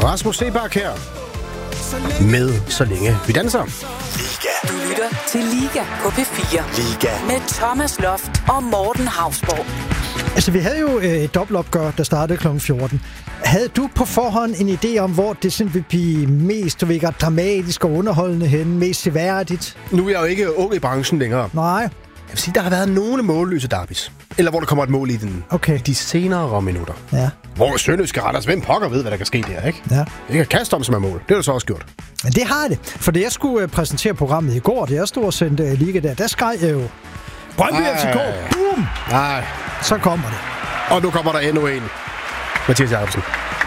Rasmus Seebach her med Så længe vi danser. Du lytter til Liga på P4. Liga med Thomas Loft og Morten Hausborg. Altså, vi havde jo et dobbeltopgør, der startede kl. 14. Havde du på forhånd en idé om, hvor det sådan vil blive mest dramatisk og underholdende henne, mest seværdigt? Nu er jeg jo ikke ung i branchen længere. Nej. Jeg vil sige, der har været nogle målløse derbys. Eller hvor der kommer et mål i de senere minutter. Ja. Hvor Sønderjyske Randers, hvem pokker ved, hvad der kan ske der, ikke? Ja. Det kan kaste om som er mål. Det har du så også gjort. Men det har det. For det, jeg skulle præsentere programmet i går, det jeg stod og sendte Liga der skreg jeg jo Brøndby FCK. Boom! Nej. Så kommer det. Og nu kommer der endnu en. Mathias Jacobsen.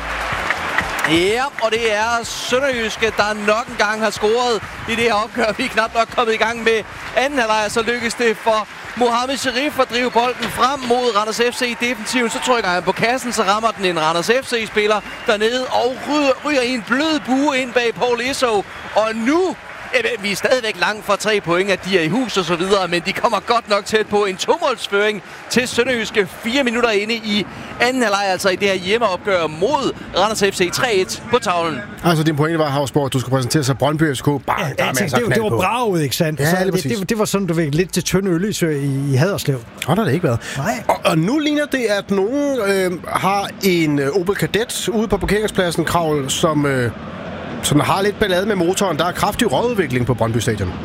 Ja, og det er Sønderjyske, der nok en gang har scoret i det her opgør. Vi er knap nok kommet i gang med anden halvleg, så lykkes det for Mohamed Sharif at drive bolden frem mod Randers FC i defensiven. Så trykker han på kassen, så rammer den en Randers FC-spiller dernede og ryger i en blød bue ind bag Paul Esso. Og nu vi er stadigvæk langt fra 3 point, at de er i hus og så videre, men de kommer godt nok tæt på en 2-målsføring til Sønderjyske 4 minutter inde i anden halvleg, altså i det her hjemmeopgør mod Randers FC 3-1 på tavlen. Altså din pointe var, Hausborg, at du skulle præsentere sig Brøndby FCK. Det var braget, ikke sandt? Ja, så det var sådan, du ved, lidt til Tønde Øløsø i Haderslev. Og der har det ikke været. Nej. Og nu ligner det, at nogen har en Opel Kadett ude på parkeringspladsen, Kravl, som har lidt ballade med motoren. Der er kraftig rådudvikling på Brøndby Stadion.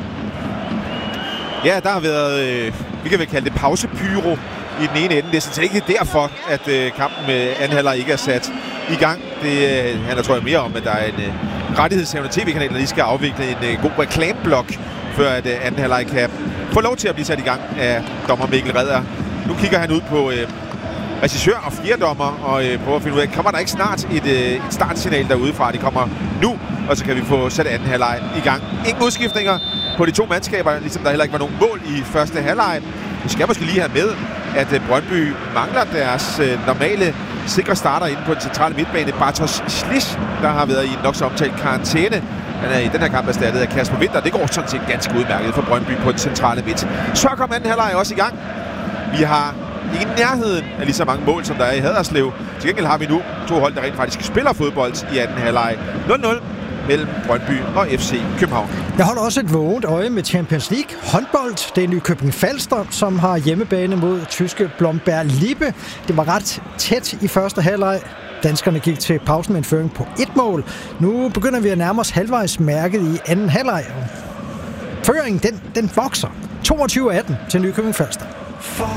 Ja, der har været, vi kan vel kalde det pausepyro i den ene ende. Det er sådan set ikke derfor, at kampen med anden halvleg ikke er sat i gang. Det handler, tror jeg, mere om, at der er en rettighedshævende tv-kanal, der lige skal afvikle en god reklameblok, før at anden halvleg kan få lov til at blive sat i gang af dommer Mikkel Redder. Nu kigger han ud på regissør og fjerdommer og prøver at finde ud af, kommer der ikke snart et startsignal derudefra? Det kommer nu, og så kan vi få sat anden halvleg i gang. Ingen udskiftninger på de to mandskaber, ligesom der heller ikke var nogen mål i første halvleg. Vi skal måske lige have med, at Brøndby mangler deres normale sikre starter inde på den centrale midtbane. Bartosz Slisz, der har været i en nok så omtalt karantæne. Han er i den her kamp erstattet af Kasper Winter. Det går sådan set ganske udmærket for Brøndby på den centrale midt. Så kom anden halvleg også i gang. Vi har ikke i nærheden af lige så mange mål, som der er i Haderslev. Til gengæld har vi nu 2 hold, der rent faktisk spiller fodbold i anden halvleg. 0-0 mellem Brøndby og FC København. Jeg holder også et vågent øje med Champions League håndbold. Det er Nykøbing Falster, som har hjemmebane mod tyske Blomberg Lippe. Det var ret tæt i første halvleg. Danskerne gik til pausen med en føring på 1 mål. Nu begynder vi at nærme os halvvejs mærket i anden halvleg. Føringen, den vokser. 22-18 til Nykøbing Falster.